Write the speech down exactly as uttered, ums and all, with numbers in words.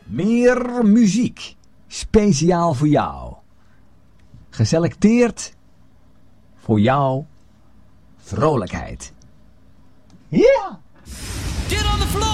Meer muziek. Speciaal voor jou. Geselecteerd voor jouw vrolijkheid. Ja! Get on the floor!